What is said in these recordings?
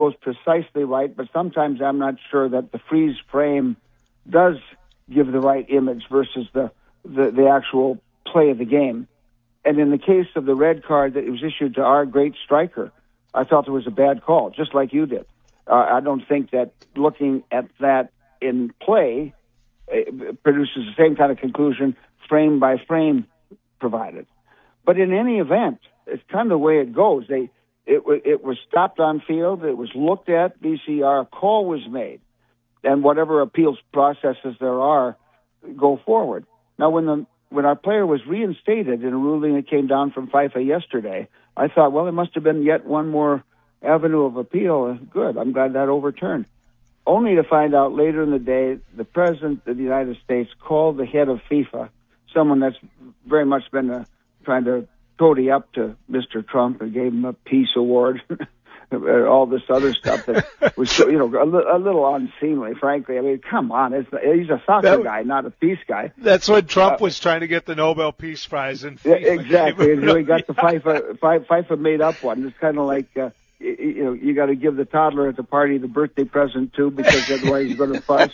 goes precisely right, but sometimes I'm not sure that the freeze frame does give the right image versus the actual play of the game. And in the case of the red card that was issued to our great striker, I thought it was a bad call, just like you did. I don't think that looking at that in play produces the same kind of conclusion frame by frame provided. But in any event, it's kind of the way it goes. It was stopped on field. It was looked at. VCR, a call was made, and whatever appeals processes there are go forward. Now, when our player was reinstated in a ruling that came down from FIFA yesterday, I thought, well, there must have been yet one more avenue of appeal. Good. I'm glad that overturned. Only to find out later in the day, the President of the United States called the head of FIFA, someone that's very much been trying to toady up to Mr. Trump and gave him a peace award, all this other stuff that was, a little unseemly, frankly. I mean, come on. He's a soccer guy, not a peace guy. That's when Trump was trying to get the Nobel Peace Prize. And FIFA exactly. And he got the FIFA made up one. It's kind of like, you got to give the toddler at the party the birthday present too, because otherwise he's going to fuss.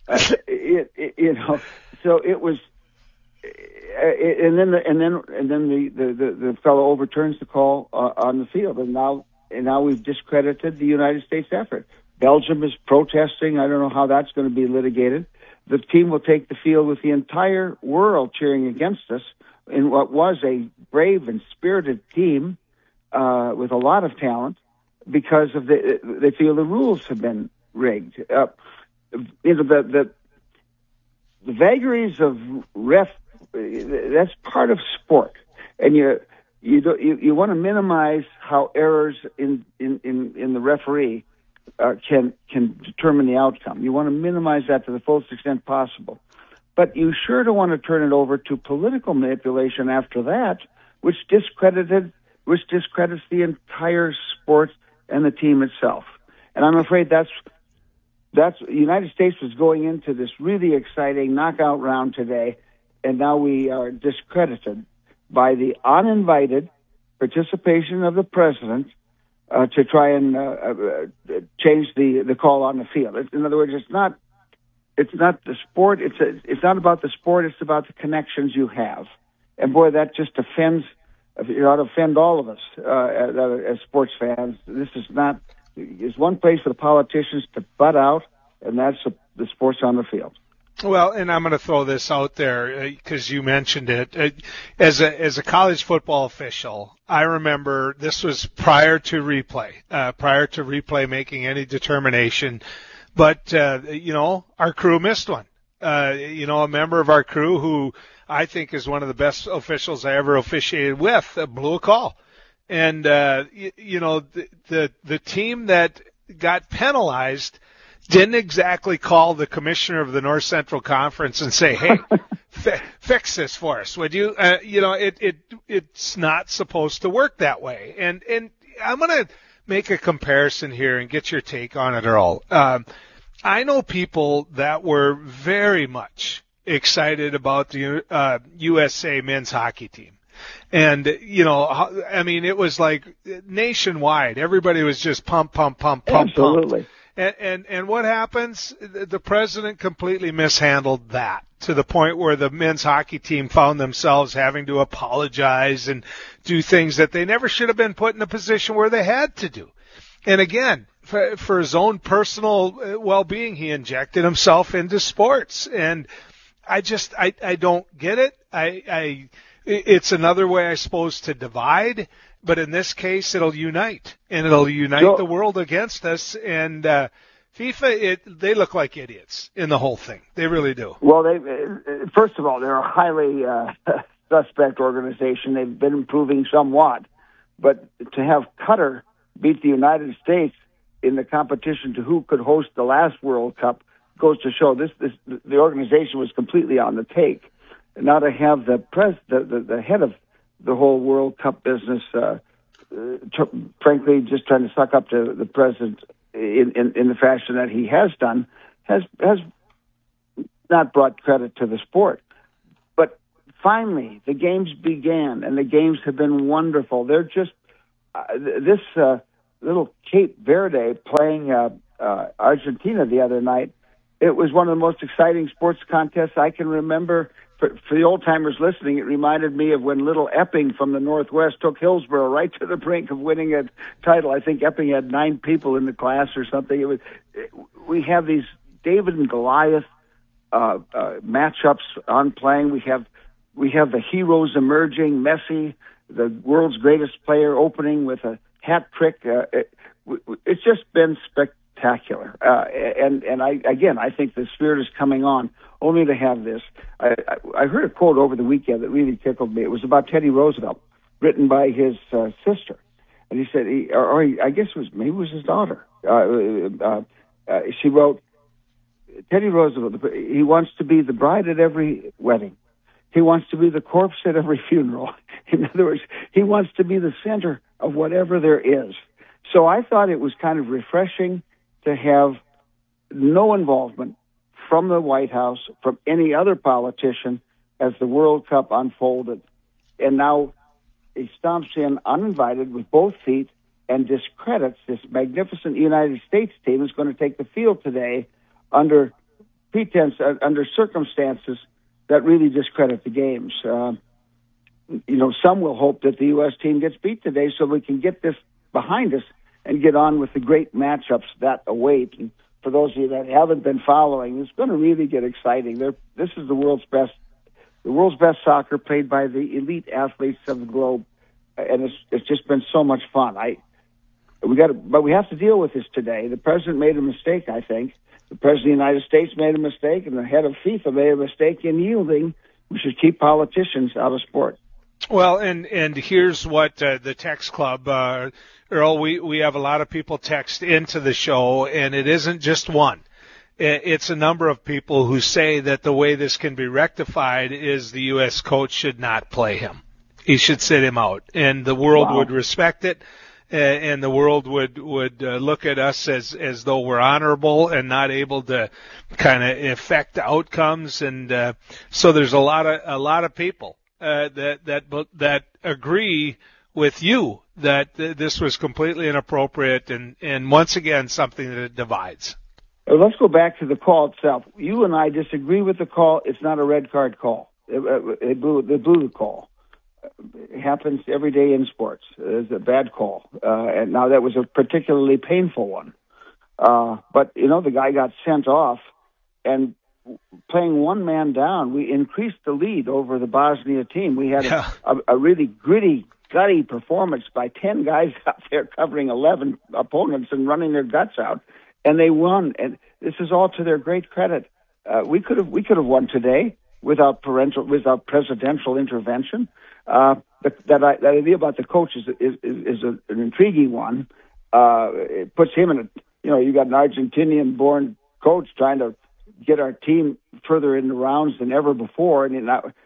So it was, and then the fellow overturns the call on the field, and now we've discredited the United States effort. Belgium is protesting. I don't know how that's going to be litigated. The team will take the field with the entire world cheering against us in what was a brave and spirited team with a lot of talent, because of they feel the rules have been rigged. The vagaries of ref, that's part of sport, and you want to minimize how errors in the referee can determine the outcome. You want to minimize that to the fullest extent possible, but you sure don't want to turn it over to political manipulation after that, which discredits the entire sport and the team itself. And I'm afraid that's the United States was going into this really exciting knockout round today, and now we are discredited by the uninvited participation of the president to try and change the call on the field. In other words, it's not the sport. It's not about the sport. It's about the connections you have. And boy, that just offends. It ought to offend all of us as sports fans. This is not. There's one place for the politicians to butt out, and that's the sports on the field. Well, and I'm going to throw this out there because you mentioned it. As a college football official, I remember this was prior to replay making any determination. But, our crew missed one. A member of our crew who I think is one of the best officials I ever officiated with blew a call. And, the team that got penalized didn't exactly call the commissioner of the North Central Conference and say, hey, fix this for us, would you? It's not supposed to work that way. And I'm going to make a comparison here and get your take on it, Earl. I know people that were very much excited about the USA men's hockey team. And, it was like nationwide. Everybody was just pump. Absolutely. And what happens? The president completely mishandled that to the point where the men's hockey team found themselves having to apologize and do things that they never should have been put in a position where they had to do. And again, for his own personal well-being, he injected himself into sports. And I don't get it. It's another way, I suppose, to divide. But in this case, it'll unite, and it'll unite the world against us. And FIFA, they look like idiots in the whole thing. They really do. Well, first of all, they're a highly suspect organization. They've been improving somewhat. But to have Qatar beat the United States in the competition to who could host the last World Cup goes to show the organization was completely on the take. Now to have the head of the whole World Cup business, frankly, just trying to suck up to the president in the fashion that he has done, has not brought credit to the sport. But finally, the games began, and the games have been wonderful. They're just little Cape Verde playing Argentina the other night. It was one of the most exciting sports contests I can remember. For the old-timers listening, it reminded me of when little Epping from the Northwest took Hillsborough right to the brink of winning a title. I think Epping had 9 people in the class or something. We have these David and Goliath matchups on playing. We have the heroes emerging. Messi, the world's greatest player, opening with a hat trick. It's just been spectacular. And I think the spirit is coming on. Only to have this. I heard a quote over the weekend that really tickled me. It was about Teddy Roosevelt, written by his sister, and he said, I guess maybe it was his daughter. She wrote, Teddy Roosevelt, he wants to be the bride at every wedding. He wants to be the corpse at every funeral. In other words, he wants to be the center of whatever there is. So I thought it was kind of refreshing to have no involvement from the White House, from any other politician, as the World Cup unfolded. And now he stomps in uninvited with both feet and discredits this magnificent United States team is going to take the field today under under circumstances that really discredit the games. Some will hope that the U.S. team gets beat today so we can get this behind us and get on with the great matchups that await. And for those of you that haven't been following, it's going to really get exciting. This is the world's best soccer played by the elite athletes of the globe, and it's just been so much fun. But we have to deal with this today. The president made a mistake, I think. The president of the United States made a mistake, and the head of FIFA made a mistake in yielding. We should keep politicians out of sport. Well, and here's what the text club, Earl, we have a lot of people text into the show, and it isn't just one. It's a number of people who say that the way this can be rectified is the U.S. coach should not play him. He should sit him out, and the world would respect it, and the world would look at us as though we're honorable and not able to kind of affect outcomes. And so there's a lot of people that agree with you that this was completely inappropriate and once again something that divides. Let's go back to the call itself. You and I disagree with the call. It's not a red card call. They blew the call. It happens every day in sports. It's a bad call. And now that was a particularly painful one. But, the guy got sent off, and playing one man down, we increased the lead over the Bosnia team. We had a really gritty, gutty performance by 10 guys out there covering 11 opponents and running their guts out, and they won. And this is all to their great credit. We could have won today without presidential intervention. That idea about the coach is an intriguing one. It puts him in you got an Argentinian-born coach trying to get our team further in the rounds than ever before, and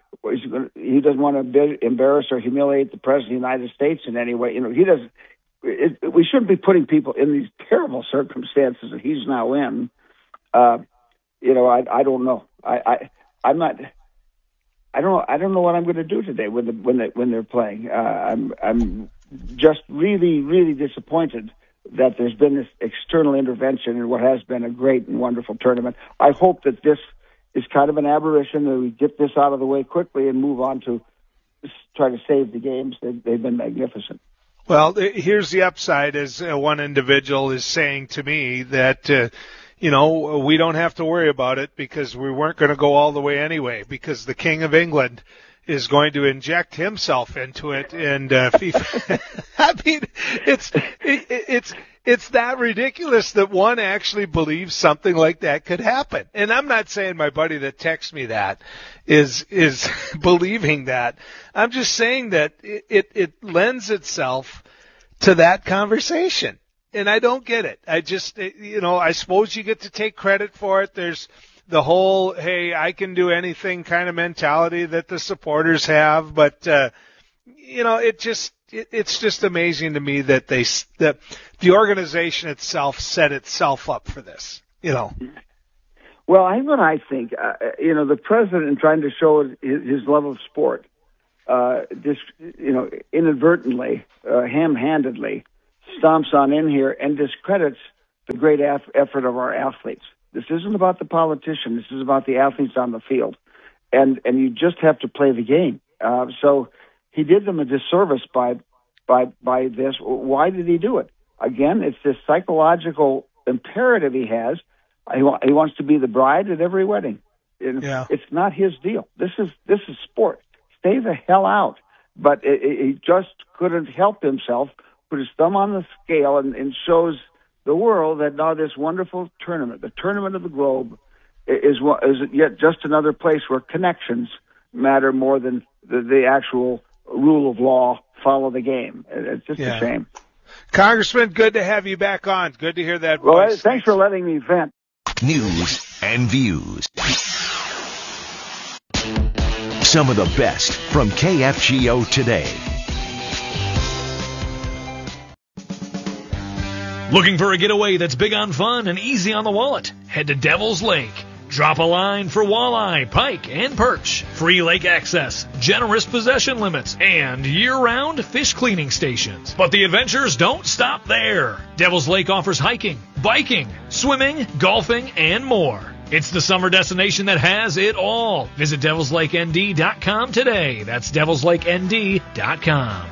he doesn't want to embarrass or humiliate the president of the United States in any way. He doesn't. We shouldn't be putting people in these terrible circumstances that he's now in. I don't know. I'm not. I don't know what I'm going to do today when they're playing. I'm just really, really disappointed that there's been this external intervention in what has been a great and wonderful tournament. I hope that this is kind of an aberration, that we get this out of the way quickly and move on to try to save the games. They've been magnificent. Well, here's the upside, as one individual is saying to me, that we don't have to worry about it because we weren't going to go all the way anyway, because the King of England is going to inject himself into it, and FIFA. I mean, it's that ridiculous that one actually believes something like that could happen. And I'm not saying my buddy that texts me that is believing that. I'm just saying that it lends itself to that conversation. And I don't get it. I suppose you get to take credit for it. There's the whole, hey, I can do anything kind of mentality that the supporters have. But, it's just amazing to me that that the organization itself set itself up for this, Well, I think, the president trying to show his love of sport, inadvertently, ham-handedly, stomps on in here and discredits the great effort of our athletes. This isn't about the politician. This is about the athletes on the field. And you just have to play the game. So he did them a disservice by this. Why did he do it? Again, it's this psychological imperative he has. He wants to be the bride at every wedding. It's not his deal. This is sport. Stay the hell out. But he just couldn't help himself, put his thumb on the scale, and shows the world that now this wonderful tournament, the Tournament of the Globe, is yet just another place where connections matter more than the actual rule of law. Follow the game. It's just a shame. Congressman, good to have you back on. Good to hear that voice. Well, thanks for letting me vent. News and views. Some of the best from KFGO today. Looking for a getaway that's big on fun and easy on the wallet? Head to Devil's Lake. Drop a line for walleye, pike, and perch. Free lake access, generous possession limits, and year-round fish cleaning stations. But the adventures don't stop there. Devil's Lake offers hiking, biking, swimming, golfing, and more. It's the summer destination that has it all. Visit devilslakend.com today. That's devilslakend.com.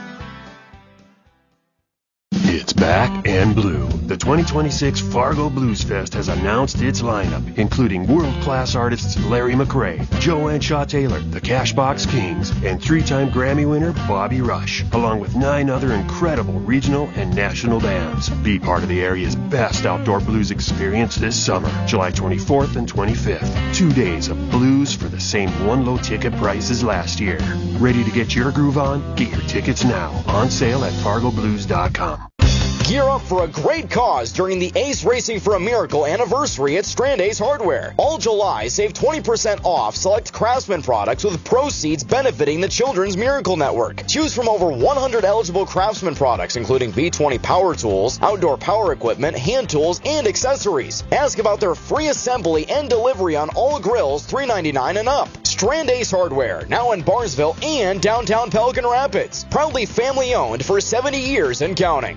It's back and blue. The 2026 Fargo Blues Fest has announced its lineup, including world-class artists Larry McRae, Joanne Shaw Taylor, the Cashbox Kings, and 3-time Grammy winner Bobby Rush, along with 9 other incredible regional and national bands. Be part of the area's best outdoor blues experience this summer, July 24th and 25th. 2 days of blues for the same one low ticket price as last year. Ready to get your groove on? Get your tickets now. On sale at fargoblues.com. Gear up for a great cause during the Ace Racing for a Miracle anniversary at Strand Ace Hardware. All July, save 20% off select Craftsman products with proceeds benefiting the Children's Miracle Network. Choose from over 100 eligible Craftsman products, including V20 power tools, outdoor power equipment, hand tools, and accessories. Ask about their free assembly and delivery on all grills, $3.99 and up. Strand Ace Hardware, now in Barnesville and downtown Pelican Rapids. Proudly family-owned for 70 years and counting.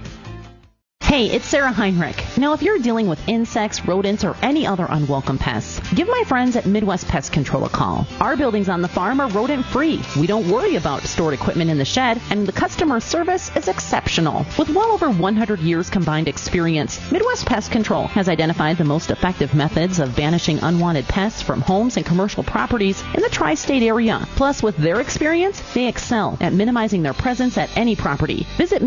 Hey, it's Sarah Heinrich. Now, if you're dealing with insects, rodents, or any other unwelcome pests, give my friends at Midwest Pest Control a call. Our buildings on the farm are rodent-free. We don't worry about stored equipment in the shed, and the customer service is exceptional. With well over 100 years combined experience, Midwest Pest Control has identified the most effective methods of banishing unwanted pests from homes and commercial properties in the tri-state area. Plus, with their experience, they excel at minimizing their presence at any property. Visit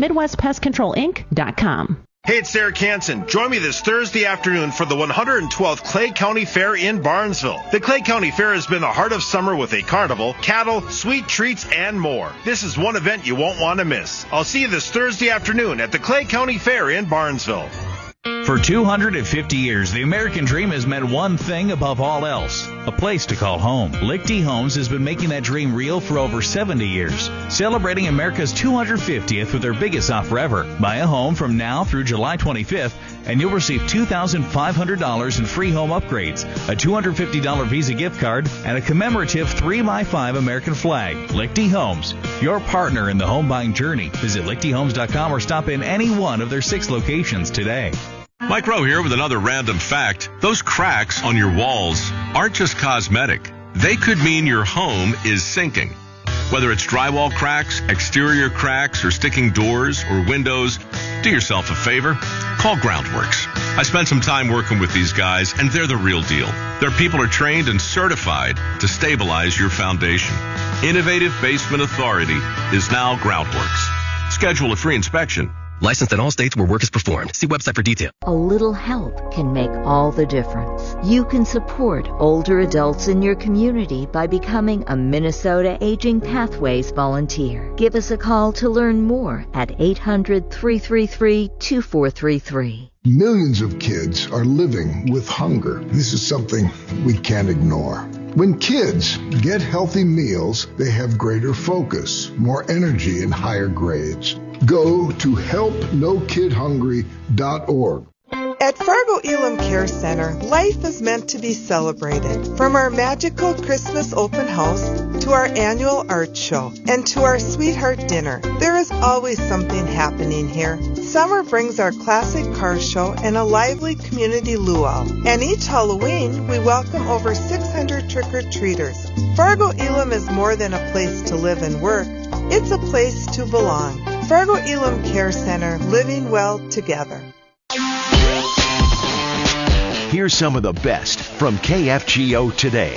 MidwestPestControlInc.com. Hey, it's Eric Hansen. Join me this Thursday afternoon for the 112th Clay County Fair in Barnesville. The Clay County Fair has been the heart of summer with a carnival, cattle, sweet treats, and more. This is one event you won't want to miss. I'll see you this Thursday afternoon at the Clay County Fair in Barnesville. For 250 years, the American dream has meant one thing above all else, a place to call home. Lichty Homes has been making that dream real for over 70 years, celebrating America's 250th with their biggest offer ever. Buy a home from now through July 25th, and you'll receive $2,500 in free home upgrades, a $250 Visa gift card, and a commemorative 3x5 American flag. Lichty Homes, your partner in the home buying journey. Visit lichtyhomes.com or stop in any one of their 6 locations today. Mike Rowe here with another random fact. Those cracks on your walls aren't just cosmetic. They could mean your home is sinking. Whether it's drywall cracks, exterior cracks, or sticking doors or windows, do yourself a favor. Call Groundworks. I spent some time working with these guys, and they're the real deal. Their people are trained and certified to stabilize your foundation. Innovative Basement Authority is now Groundworks. Schedule a free inspection. Licensed in all states where work is performed. See website for detail. A little help can make all the difference. You can support older adults in your community by becoming a Minnesota Aging Pathways volunteer. Give us a call to learn more at 800-333-2433. Millions of kids are living with hunger. This is something we can't ignore. When kids get healthy meals, they have greater focus, more energy, and higher grades. Go to helpnokidhungry.org. At Fargo Elam Care Center, life is meant to be celebrated. From our magical Christmas open house to our annual art show and to our sweetheart dinner, there is always something happening here. Summer brings our classic car show and a lively community luau. And each Halloween, we welcome over 600 trick-or-treaters. Fargo Elam is more than a place to live and work. It's a place to belong. Fargo Elam Care Center, living well together. Here's some of the best from KFGO today.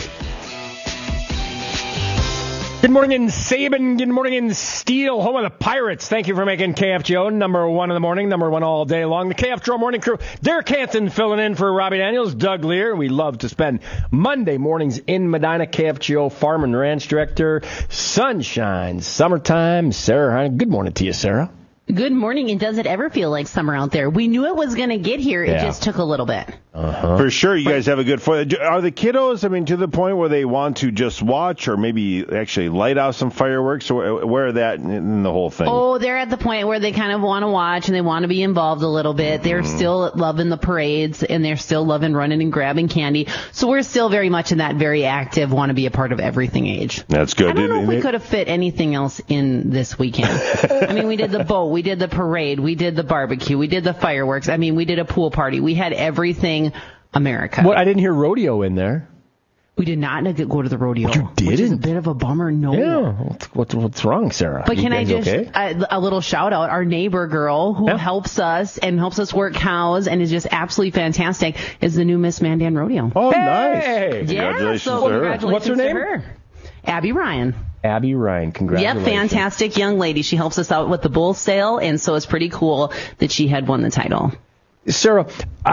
Good morning in Sabin. Good morning in Steele, home of the Pirates. Thank you for making KFGO number one in the morning, number one all day long. The KFGO morning crew, Derek Hansen filling in for Robbie Daniels, Doug Lear. We love to spend Monday mornings in Medina. KFGO Farm and Ranch Director, sunshine, summertime, Sarah Hein. Good morning to you, Sarah. Good morning, and does it ever feel like summer out there? We knew it was going to get here. It just took a little bit. For sure, you guys have a good Fourth. Are the kiddos, to the point where they want to just watch or maybe actually light out some fireworks? Or where are that in the whole thing? Oh, they're at the point where they kind of want to watch and they want to be involved a little bit. They're still loving the parades, and they're still loving running and grabbing candy. So we're still very much in that very active, want to be a part of everything age. That's good. I don't know if we could have fit anything else in this weekend. We did the boat, we did the parade, we did the barbecue, we did the fireworks. We did a pool party. We had everything America. What? I didn't hear rodeo in there. We did not go to the rodeo. You didn't? Which is a bit of a bummer. No. Yeah. What's wrong, Sarah? But can I just, a little shout out, our neighbor girl who helps us work cows and is just absolutely fantastic is the new Miss Mandan Rodeo. Oh, nice. Yeah, congratulations so to her. congratulations What's her name? to her. Abby Ryan. Abby Ryan, congratulations. Yep, fantastic young lady. She helps us out with the bull sale, and so it's pretty cool that she had won the title. Sarah,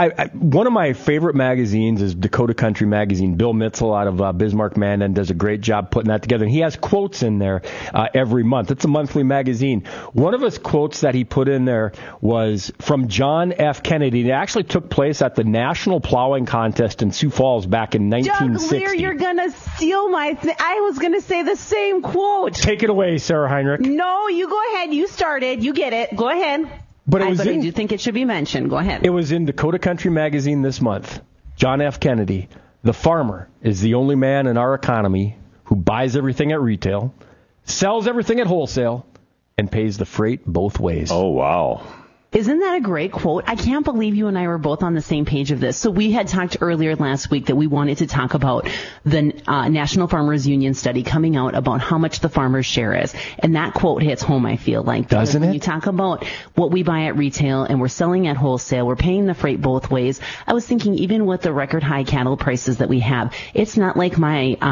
one of my favorite magazines is Dakota Country Magazine. Bill Mitzel out of Bismarck, Mandan does a great job putting that together. And he has quotes in there every month. It's a monthly magazine. One of his quotes that he put in there was from John F. Kennedy. It actually took place at the National Plowing Contest in Sioux Falls back in 1960. Doug Lear, you're going to steal my I was going to say the same quote. Take it away, Sarah Heinrich. No, you go ahead. You started. You get it. Go ahead. But I do think it should be mentioned. Go ahead. It was in Dakota Country Magazine this month. John F. Kennedy, the farmer is the only man in our economy who buys everything at retail, sells everything at wholesale, and pays the freight both ways. Oh, wow. Isn't that a great quote? I can't believe you and I were both on the same page of this. So we had talked earlier last week that we wanted to talk about the National Farmers Union study coming out about how much the farmer's share is. And that quote hits home, I feel like. Doesn't it? When you talk about what we buy at retail and we're selling at wholesale, we're paying the freight both ways. I was thinking even with the record high cattle prices that we have, it's not like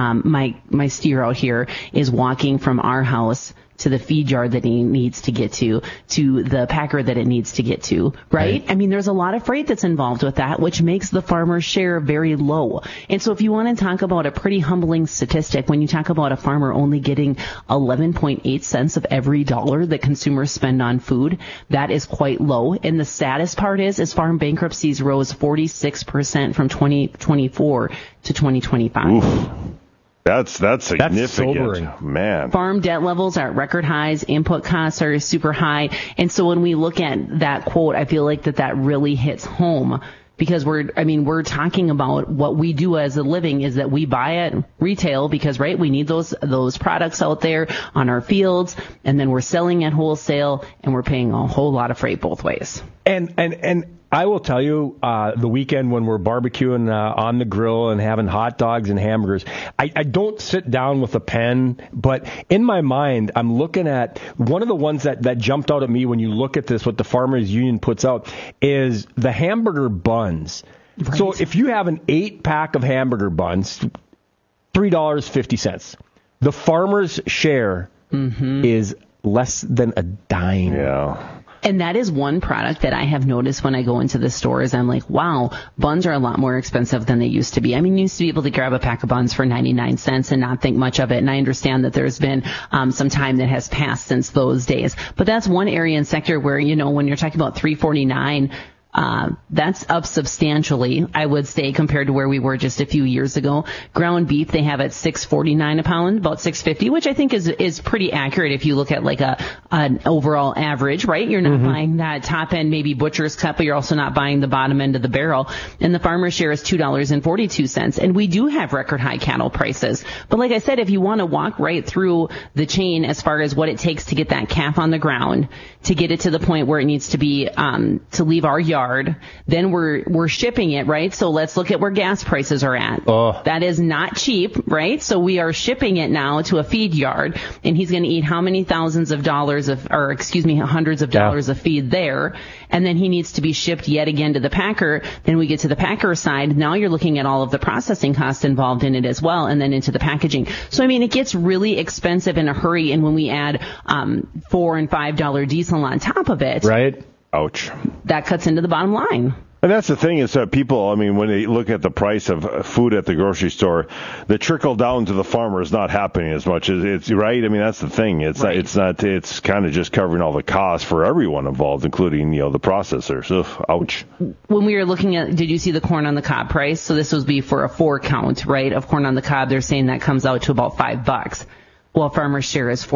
my steer out here is walking from our house to the feed yard that he needs to get to the packer that it needs to get to, right? There's a lot of freight that's involved with that, which makes the farmer's share very low. And so if you want to talk about a pretty humbling statistic, when you talk about a farmer only getting 11.8 cents of every dollar that consumers spend on food, that is quite low. And the saddest part is farm bankruptcies rose 46% from 2024 to 2025. Oof. That's significant. That's sobering. Man. Farm debt levels are at record highs. Input costs are super high. And so when we look at that quote, I feel like that really hits home because we're talking about what we do as a living is that we buy at retail because, right, we need those products out there on our fields, and then we're selling at wholesale and we're paying a whole lot of freight both ways. And I will tell you, the weekend when we're barbecuing on the grill and having hot dogs and hamburgers, I don't sit down with a pen, but in my mind, I'm looking at one of the ones that jumped out at me when you look at this, what the Farmers Union puts out, is the hamburger buns. Right. So if you have an 8-pack of hamburger buns, $3.50. The farmer's share is less than a dime. Yeah. And that is one product that I have noticed when I go into the stores. I'm like, wow, buns are a lot more expensive than they used to be. You used to be able to grab a pack of buns for 99 cents and not think much of it. And I understand that there's been some time that has passed since those days. But that's one area and sector where, when you're talking about $3.49 That's up substantially, I would say, compared to where we were just a few years ago. Ground beef they have at $6.49 a pound, about $6.50, which I think is pretty accurate if you look at like an overall average, right? You're not buying that top end, maybe butcher's cut, but you're also not buying the bottom end of the barrel. And the farmer's share is $2.42. And we do have record high cattle prices. But like I said, if you want to walk right through the chain as far as what it takes to get that calf on the ground, to get it to the point where it needs to be, to leave our yard, then we're shipping it, right? So let's look at where gas prices are at. That is not cheap, right? So we are shipping it now to a feed yard, and he's going to eat how many hundreds of dollars of feed there, and then he needs to be shipped yet again to the packer. Then we get to the packer side. Now you're looking at all of the processing costs involved in it as well, and then into the packaging. So I mean, it gets really expensive in a hurry, and when we add $4 and $5 diesel on top of it, right? Ouch. That cuts into the bottom line. And that's the thing is that people, I mean, when they look at the price of food at the grocery store, the trickle down to the farmer is not happening as much as it's right. I mean, that's the thing. It's kind of just covering all the costs for everyone involved, including, the processors. Ugh, ouch. When we were looking at, did you see the corn on the cob price? So this would be for a 4 count, right, of corn on the cob. They're saying that comes out to about $5. Well, farmer's share is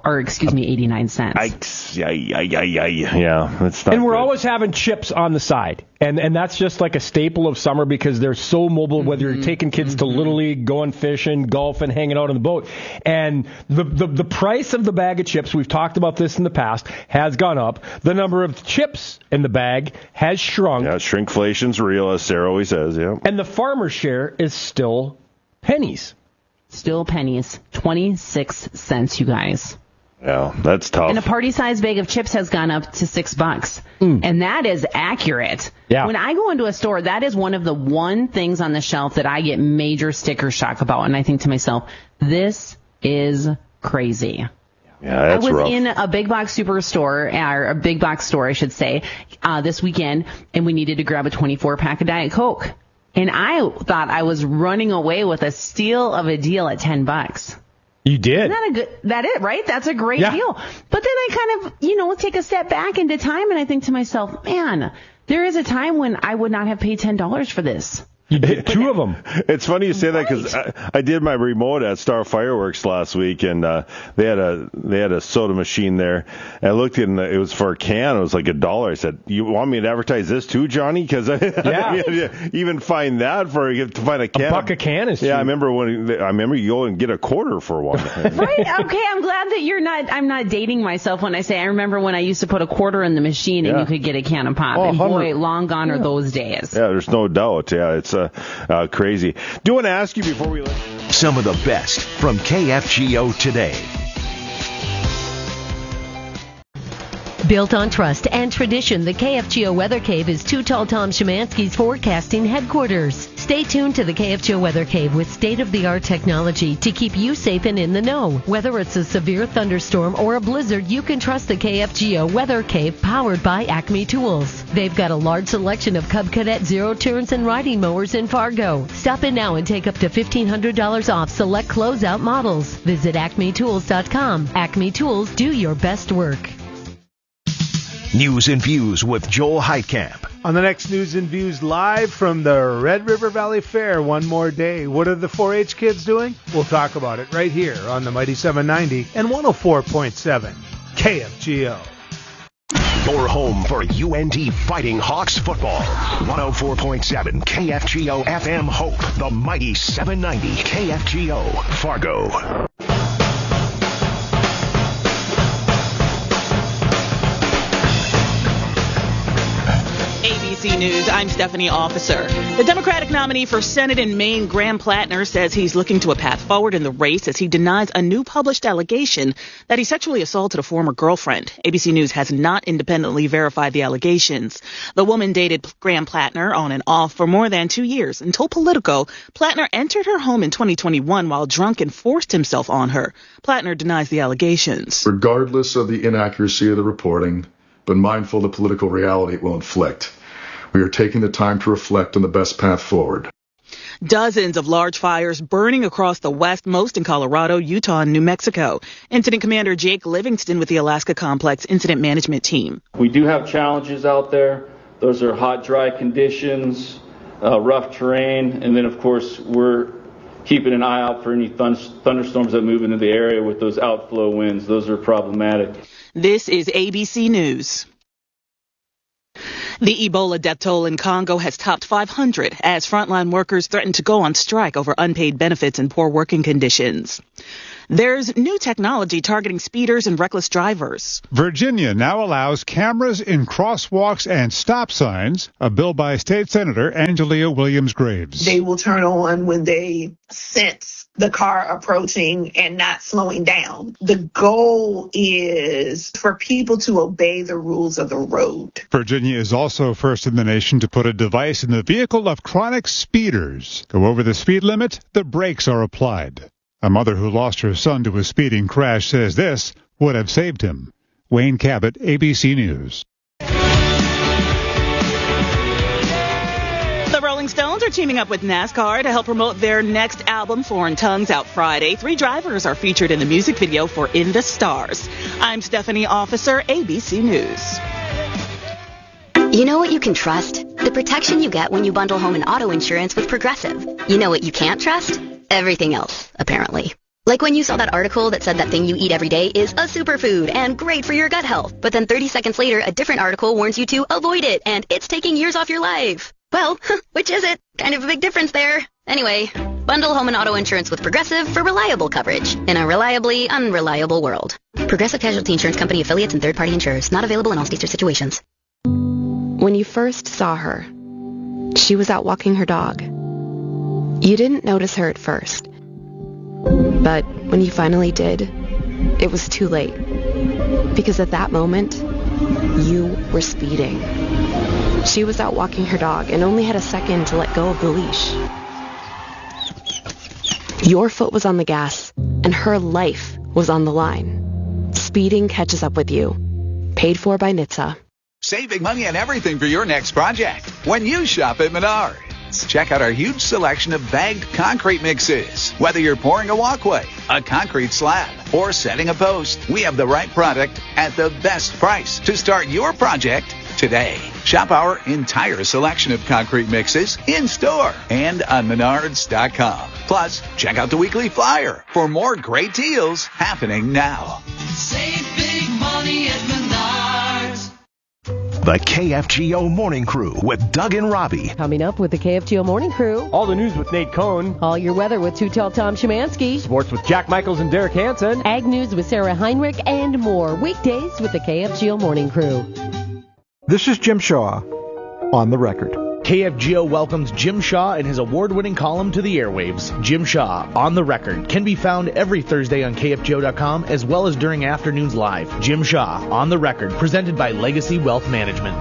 $89. Yeah, that's not. And we're good. always having chips on the side, and that's just like a staple of summer because they're so mobile. Whether you're taking kids to Little League, going fishing, golfing, hanging out on the boat, and the price of the bag of chips, we've talked about this in the past, has gone up. The number of chips in the bag has shrunk. Yeah, shrinkflation's real, as Sarah always says. Yeah, and the farmer's share is still pennies. Still pennies, 26 cents, you guys. Yeah, that's tough. And a party-sized bag of chips has gone up to $6. And that is accurate. Yeah. When I go into a store, that is one of the things on the shelf that I get major sticker shock about. And I think to myself, this is crazy. Yeah, that's I was rough. in a big box superstore, or a big box store, I should say, this weekend, and we needed to grab a 24-pack of Diet Coke. And I thought I was running away with a steal of a deal at $10. You did. That is right? That's a great deal. But then I kind of, take a step back into time, and I think to myself, man, there is a time when I would not have paid $10 for this. You did 2 of them. It's funny you say that because I did my remote at Star Fireworks last week, and they had a soda machine there. And I looked at it was for a can. It was like $1. I said, "You want me to advertise this too, Johnny?" Because even find that to find a can. A buck a can is cheap. Yeah, I remember you go and get a quarter for one. Right. Okay. I'm glad that I'm not dating myself when I say I remember when I used to put a quarter in the machine and you could get a can of pop. And boy, long gone are those days. Yeah, there's no doubt. Yeah, it's crazy. Do want to ask you before we let some of the best from KFGO today. Built on trust and tradition, the KFGO Weather Cave is Too Tall Tom Szymanski's forecasting headquarters. Stay tuned to the KFGO Weather Cave with state-of-the-art technology to keep you safe and in the know. Whether it's a severe thunderstorm or a blizzard, you can trust the KFGO Weather Cave powered by Acme Tools. They've got a large selection of Cub Cadet zero turns and riding mowers in Fargo. Stop in now and take up to $1,500 off select closeout models. Visit acmetools.com. Acme Tools, do your best work. News and Views with Joel Heitkamp. On the next News and Views live from the Red River Valley Fair, one more day. What are the 4-H kids doing? We'll talk about it right here on the Mighty 790 and 104.7 KFGO. Your home for UNT Fighting Hawks football. 104.7 KFGO FM Hope, the Mighty 790 KFGO Fargo. ABC News, I'm Stephanie Officer. The Democratic nominee for Senate in Maine, Graham Plattner, says he's looking to a path forward in the race as he denies a new published allegation that he sexually assaulted a former girlfriend. ABC News has not independently verified the allegations. The woman dated Graham Plattner on and off for more than 2 years and told Politico Plattner entered her home in 2021 while drunk and forced himself on her. Plattner denies the allegations. Regardless of the inaccuracy of the reporting, but mindful of the political reality it will inflict, we are taking the time to reflect on the best path forward. Dozens of large fires burning across the West, most in Colorado, Utah, and New Mexico. Incident Commander Jake Livingston with the Alaska Complex Incident Management Team. We do have challenges out there, Those are hot, dry conditions, rough terrain, and then, of course, we're keeping an eye out for any thunderstorms that move into the area with those outflow winds. Those are problematic. This is ABC News. The Ebola death toll in Congo has topped 500 as frontline workers threaten to go on strike over unpaid benefits and poor working conditions. There's new technology targeting speeders and reckless drivers. Virginia now allows cameras in crosswalks and stop signs, a bill by State Senator Angelia Williams-Graves. They will turn on when they sense the car approaching and not slowing down. The goal is for people to obey the rules of the road. Virginia is also first in the nation to put a device in the vehicle of chronic speeders. Go over the speed limit, the brakes are applied. A mother who lost her son to a speeding crash says this would have saved him. Wayne Cabot, ABC News. The Rolling Stones are teaming up with NASCAR to help promote their next album, Foreign Tongues, out Friday. 3 drivers are featured in the music video for In the Stars. I'm Stephanie Officer, ABC News. You know what you can trust? The protection you get when you bundle home and auto insurance with Progressive. You know what you can't trust? Everything else, apparently. Like when you saw that article that said that thing you eat every day is a superfood and great for your gut health, but then 30 seconds later, a different article warns you to avoid it and it's taking years off your life. Well, which is it? Kind of a big difference there. Anyway, bundle home and auto insurance with Progressive for reliable coverage in a reliably unreliable world. Progressive Casualty Insurance Company affiliates and third-party insurers. Not available in all states or situations. When you first saw her, she was out walking her dog. You didn't notice her at first, but when you finally did, it was too late. Because at that moment, you were speeding. She was out walking her dog and only had a second to let go of the leash. Your foot was on the gas, and her life was on the line. Speeding catches up with you. Paid for by NHTSA. Saving money on everything for your next project when you shop at Menards. Check out our huge selection of bagged concrete mixes. Whether you're pouring a walkway, a concrete slab, or setting a post, we have the right product at the best price to start your project today. Shop our entire selection of concrete mixes in-store and on Menards.com. Plus, check out the weekly flyer for more great deals happening now. Save big money at Menards. The KFGO Morning Crew with Doug and Robbie. Coming up with the KFGO Morning Crew. All the news with Nate Cohn. All your weather with Too Tall Tom Szymanski. Sports with Jack Michaels and Derek Hansen. Ag news with Sarah Heinrich and more. Weekdays with the KFGO Morning Crew. This is Jim Shaw on the record. KFGO welcomes Jim Shaw and his award-winning column to the airwaves. Jim Shaw, On the Record, can be found every Thursday on KFGO.com as well as during afternoons live. Jim Shaw, On the Record, presented by Legacy Wealth Management.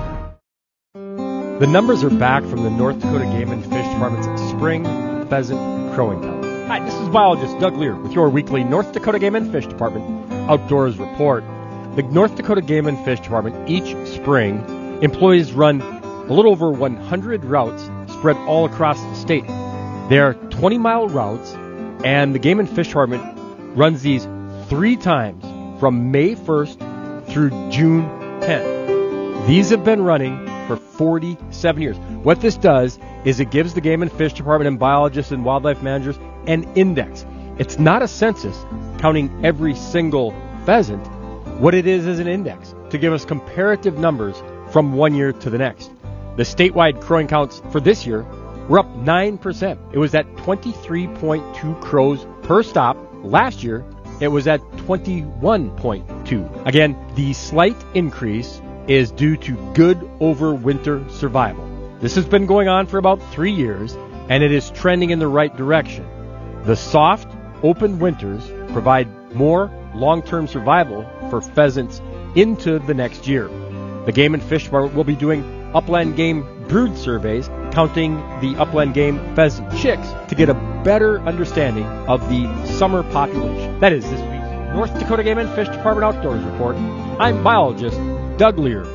The numbers are back from the North Dakota Game and Fish Department's Spring Pheasant Crowing Count. Hi, this is biologist Doug Lear with your weekly North Dakota Game and Fish Department Outdoors Report. The North Dakota Game and Fish Department each spring, employees run a little over 100 routes spread all across the state. They are 20-mile routes, and the Game and Fish Department runs these 3 times from May 1st through June 10th. These have been running for 47 years. What this does is it gives the Game and Fish Department and biologists and wildlife managers an index. It's not a census counting every single pheasant. What it is an index to give us comparative numbers from one year to the next. The statewide crowing counts for this year were up 9%. It was at 23.2 crows per stop. Last year, it was at 21.2. Again, the slight increase is due to good overwinter survival. This has been going on for about 3 years, and it is trending in the right direction. The soft, open winters provide more long-term survival for pheasants into the next year. The Game and Fish Department will be doing upland game brood surveys, counting the upland game pheasant chicks to get a better understanding of the summer population. That is this week's North Dakota Game and Fish Department Outdoors Report. I'm biologist Doug Lear.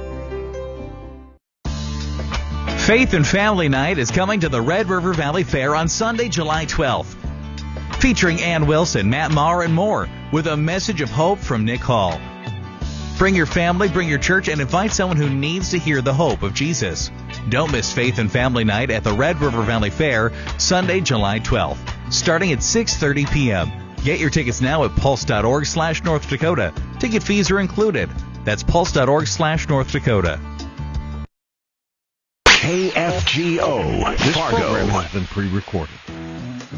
Faith and Family Night is coming to the Red River Valley Fair on Sunday, July 12th. Featuring Ann Wilson, Matt Maher, and more, with a message of hope from Nick Hall. Bring your family, bring your church, and invite someone who needs to hear the hope of Jesus. Don't miss Faith and Family Night at the Red River Valley Fair, Sunday, July 12th, starting at 6:30 p.m. Get your tickets now at pulse.org/North Dakota. Ticket fees are included. That's pulse.org/North Dakota. KFGO. This Fargo. program has been pre-recorded.